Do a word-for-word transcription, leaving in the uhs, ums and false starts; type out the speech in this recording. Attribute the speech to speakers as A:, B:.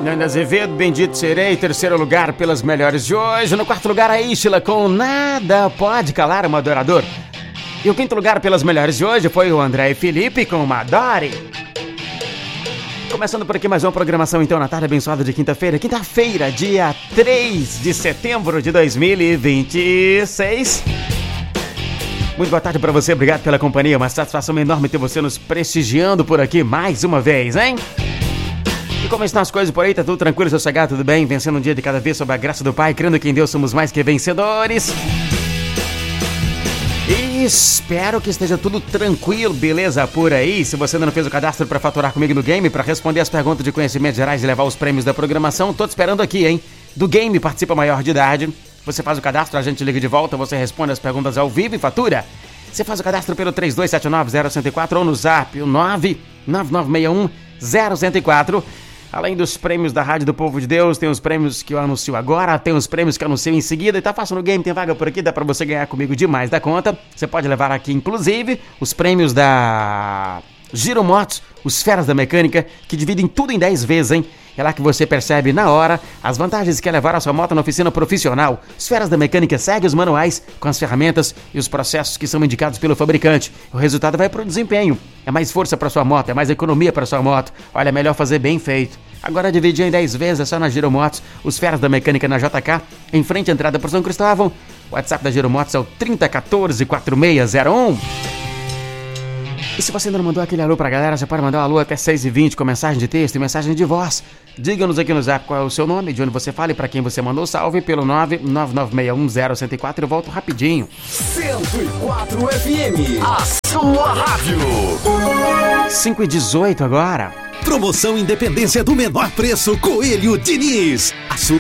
A: Nanda Azevedo, Bendito Serei, terceiro lugar pelas melhores de hoje. No quarto lugar, a Isla com Nada Pode Calar um Adorador. E o quinto lugar pelas melhores de hoje foi o André Felipe com Madore. Começando por aqui mais uma programação então na tarde abençoada de quinta-feira. Quinta-feira, dia três de setembro de dois mil e vinte e seis. Muito boa tarde pra você, obrigado pela companhia. Uma satisfação enorme ter você nos prestigiando por aqui mais uma vez, hein? E como estão as coisas por aí? Tá tudo tranquilo, sossegado, tudo bem? Vencendo um dia de cada vez sob a graça do Pai, crendo que em Deus somos mais que vencedores. E espero que esteja tudo tranquilo, beleza por aí. Se você ainda não fez o cadastro para faturar comigo no game, para responder as perguntas de conhecimentos gerais e levar os prêmios da programação, tô te esperando aqui, hein? Do game participa maior de idade. Você faz o cadastro, a gente liga de volta, você responde as perguntas ao vivo e fatura. Você faz o cadastro pelo três dois sete nove zero um quatro ou no zap, o nove nove nove seis um zero um quatro. Além dos prêmios da Rádio do Povo de Deus, tem os prêmios que eu anuncio agora, tem os prêmios que eu anuncio em seguida, e tá fácil no game, tem vaga por aqui, dá pra você ganhar comigo demais da conta. Você pode levar aqui, inclusive, os prêmios da Giro Motos, os feras da mecânica, que dividem tudo em dez vezes, hein? É lá que você percebe na hora as vantagens que é levar a sua moto na oficina profissional. Os feras da mecânica seguem os manuais com as ferramentas e os processos que são indicados pelo fabricante. O resultado vai para o desempenho. É mais força para sua moto, é mais economia para sua moto. Olha, é melhor fazer bem feito. Agora dividir em dez vezes é só na Giro Motos. Os feras da mecânica na J K, em frente à entrada por São Cristóvão. O WhatsApp da Giro Motos é o trinta um quatro, quatro seis zero um. E se você ainda não mandou aquele alô pra galera, você pode mandar um alô até seis e vinte com mensagem de texto e mensagem de voz. Diga-nos aqui no zap qual é o seu nome, de onde você fala e pra quem você mandou. Salve pelo nove nove nove seis um zero um quatro. Eu volto rapidinho.
B: cento e quatro F M, a sua rádio.
A: cinco e dezoito agora.
C: Promoção Independência do Menor Preço Coelho Diniz. Açúcar